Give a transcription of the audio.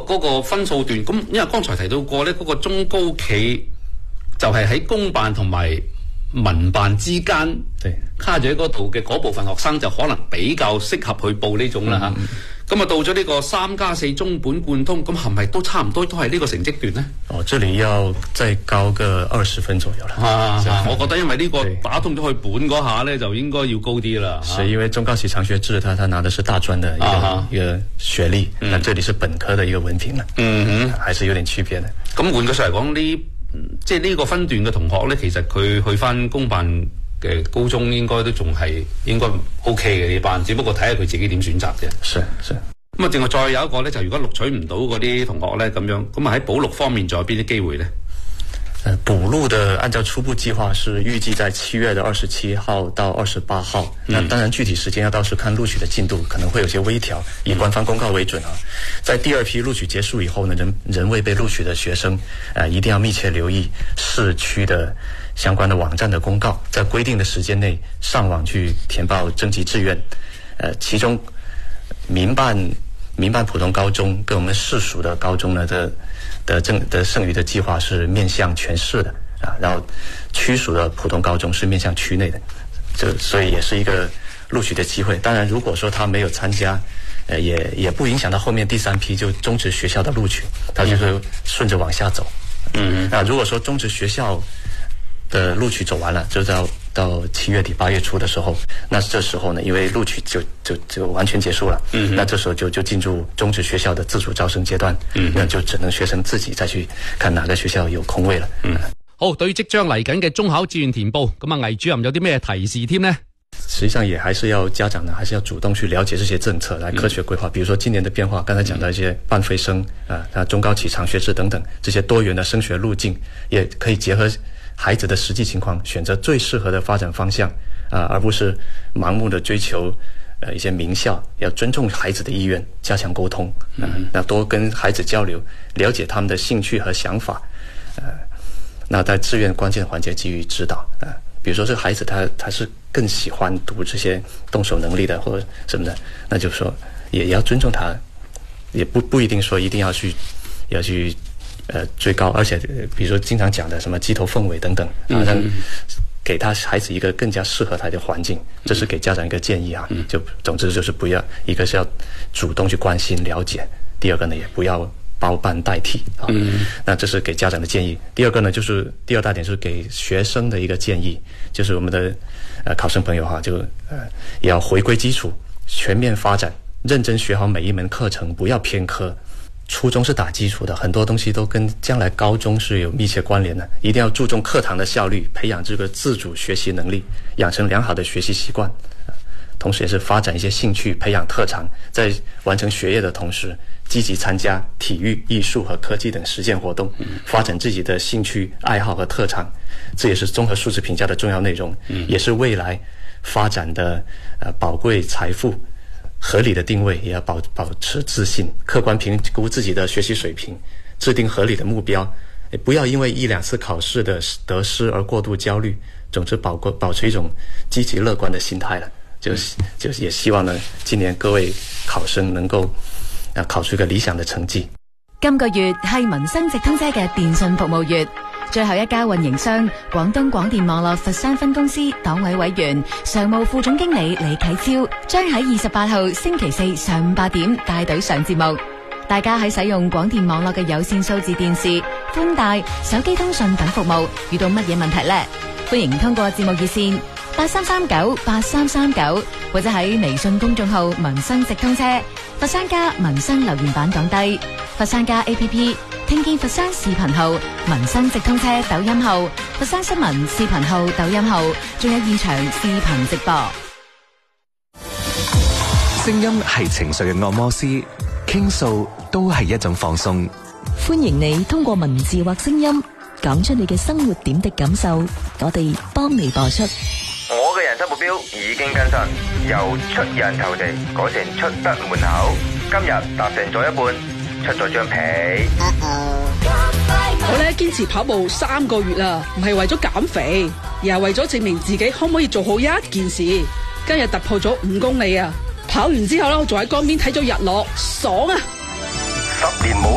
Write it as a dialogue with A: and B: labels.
A: 嗰個分數段，咁因為剛才提到過咧，嗰個中高企就係喺公辦同埋民辦之間卡住喺嗰度嘅嗰部分學生，就可能比較適合去報呢種啦嚇。咁到咗呢個3+4中本貫通，咁係咪都差唔多都係呢個成績段呢？
B: 這裡要再高個20分左右啦。
A: 我覺得因為呢個打通咗去本嗰下呢，就應該要高啲啦。
B: 是因為中高級長學制，他拿的是大專的一個學歷，那這裡是本科的一個文憑啦。還是有點區別的。咁
A: 換句說嚟講，即係呢個分段嘅同學呢，其實佢去返公辦嘅高中應該都仲係應該 OK 嘅呢班，只不過睇下佢自己點選擇啫。是。咁啊，另外再有一個咧，就如果錄取唔到嗰啲同學咧，咁樣咁啊喺補錄方面仲有邊啲機會咧？
B: 補錄的按照初步計劃是預計在7月的27號到28號。那當然具體時間要到時看錄取的進度，可能會有些微調，以官方公告為準啊。在第二批錄取結束以後呢，仍未被錄取的學生，一定要密切留意市區的相關的網站的公告，在規定的時間內上網去填報徵集志願。其中民辦普通高中跟我們市屬的高中呢的剩餘的計劃是面向全市的啊，然後區屬的普通高中是面向區內的，所以也是一個錄取的機會。當然如果說他沒有參加，也不影響到後面第3批就中職學校的錄取，他就是順着往下走。那如果說中職學校的錄取走完了，就到7月底8月初的時候，那這時候呢，因為錄取就完全結束了，那這時候就進入中職學校的自主招生階段，那就只能學生自己再去看哪個學校有空位了。
C: 好，對於即將嚟緊嘅中考志願填報，咁啊，魏主任有啲咩提示添呢？
B: 實際上也還是要家長呢，還是要主動去了解這些政策，來科學規劃。比如說今年的變化，剛才講到一些半非生中高級長學制等等，這些多元的升學路徑，也可以結合孩子的實際情況，選擇最適合的發展方向，而不是盲目的追求一些名校。要尊重孩子的意願，加強溝通，要多跟孩子交流，了解他們的興趣和想法，那在志願關鍵環節給予指導。比如說這個孩子他是更喜歡讀這些動手能力的或者什麼的，那就是說也要尊重他，也不一定說一定要去最高，而且比如說經常講的什麼雞頭鳳尾等等，讓給他孩子一個更加適合他的環境，這是給家長一個建議啊。就總之就是不要，一個是要主動去關心了解，第二個呢也不要包辦代替啊。那這是給家長的建議。第二個呢，就是第二大點是給學生的一個建議，就是我們的考生朋友哈，就也要回歸基礎，全面發展，認真學好每一門課程，不要偏科。初中是打基礎的，很多東西都跟將來高中是有密切關聯的，一定要注重課堂的效率，培養這個自主學習能力，養成良好的學習習慣，同時也是發展一些興趣，培養特長，在完成學業的同時積極參加體育、藝術和科技等實踐活動，發展自己的興趣愛好和特長，這也是綜合素質評價的重要內容，也是未來發展的寶貴財富。合理的定位，也要保持自信，客觀評估自己的學習水平，制定合理的目標，不要因為1-2次考試的得失而過度焦慮，總之保持一種積極樂觀的心態了。就也希望呢，今年各位考生能夠考出一個理想的成績。
D: 今個月係民生直通車嘅電信服務月。最後一家運營商廣東廣電網絡佛山分公司黨委委員、常務副總經理李啟超將喺28號星期四上午8點帶隊上節目。大家喺使用廣電網絡嘅有線數字電視、寬帶、手機通訊等服務遇到乜嘢問題呢？歡迎通過節目熱線83398339或者喺微信公眾號民生直通車、佛山家民生留言板講低、佛山家 APP、聽見佛山視頻號、民生直通車抖音號、佛山新聞視頻號抖音號，仲有現場視頻直播。
E: 聲音係情緒嘅按摩師，傾訴都係一種放鬆。
F: 歡迎你通過文字或聲音講出你嘅生活點滴感受，我哋幫你播出。
G: 我嘅人生目標已經更新，由出人頭地改成出得門口，今日達成咗一半，出咗張被。
H: 我咧堅持跑步3個月啦，唔係為咗減肥，而係為咗證明自己可唔可以做好一件事。今日突破咗5公里啊！跑完之後咧，我仲喺江邊睇咗日落，爽啊！10年冇